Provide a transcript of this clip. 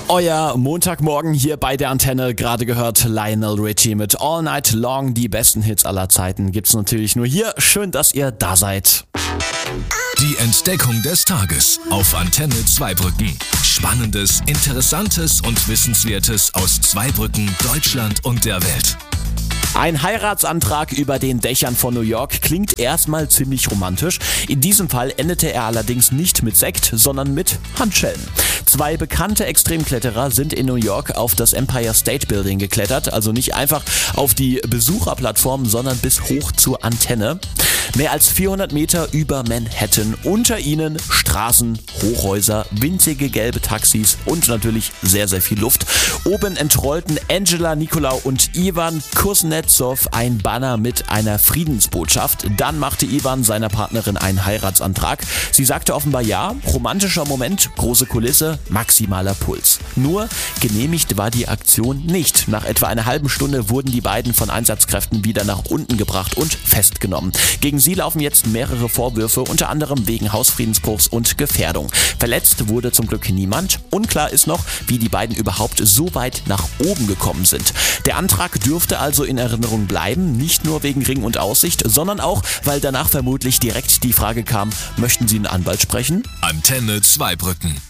Euer Montagmorgen hier bei der Antenne, gerade gehört Lionel Richie mit All Night Long. Die besten Hits aller Zeiten gibt's natürlich nur hier. Schön, dass ihr da seid. Die Entdeckung des Tages auf Antenne Zweibrücken. Spannendes, Interessantes und Wissenswertes aus Zweibrücken, Deutschland und der Welt. Ein Heiratsantrag über den Dächern von New York klingt erstmal ziemlich romantisch. In diesem Fall endete er allerdings nicht mit Sekt, sondern mit Handschellen. Zwei bekannte Extremkletterer sind in New York auf das Empire State Building geklettert, also nicht einfach auf die Besucherplattform, sondern bis hoch zur Antenne. Mehr als 400 Meter über Manhattan, unter ihnen Straßen, Hochhäuser, winzige gelbe Taxis und natürlich sehr, sehr viel Luft. Oben entrollten Angela Nicolau und Ivan Kuznetsov ein Banner mit einer Friedensbotschaft. Dann machte Ivan seiner Partnerin einen Heiratsantrag. Sie sagte offenbar ja, romantischer Moment, große Kulisse, maximaler Puls. Nur genehmigt war die Aktion nicht. Nach etwa einer halben Stunde wurden die beiden von Einsatzkräften wieder nach unten gebracht und festgenommen. Gegen sie laufen jetzt mehrere Vorwürfe, unter anderem wegen Hausfriedensbruchs und Gefährdung. Verletzt wurde zum Glück niemand. Unklar ist noch, wie die beiden überhaupt so weit nach oben gekommen sind. Der Antrag dürfte also in Erinnerung bleiben, nicht nur wegen Ring und Aussicht, sondern auch, weil danach vermutlich direkt die Frage kam, möchten Sie einen Anwalt sprechen? Antenne Zweibrücken.